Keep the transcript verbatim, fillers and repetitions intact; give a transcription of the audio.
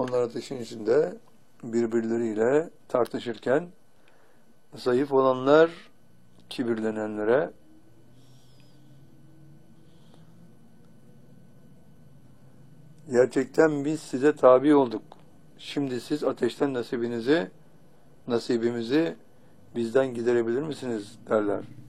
Onlar ateşin içinde birbirleriyle tartışırken zayıf olanlar kibirlenenlere, gerçekten biz size tabi olduk. Şimdi siz ateşten nasibinizi, nasibimizi bizden giderebilir misiniz derler.